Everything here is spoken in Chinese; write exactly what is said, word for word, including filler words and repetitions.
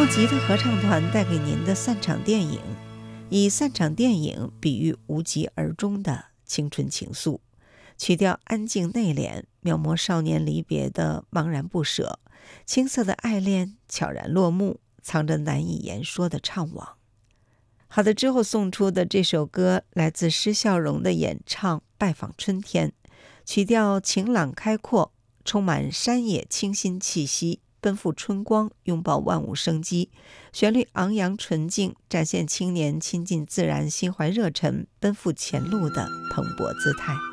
吉他合唱团带给您的散场电影，以散场电影比喻无疾而终的青春情愫，曲调安静内敛，描摹少年离别的茫然不舍，青涩的爱恋悄然落幕，藏着难以言说的怅惘。好的，之后送出的这首歌来自施孝荣的演唱《拜访春天》，曲调晴朗开阔，充满山野清新气息，奔赴春光，拥抱万物生机，旋律昂扬纯净，展现青年亲近自然、心怀热忱、奔赴前路的蓬勃姿态。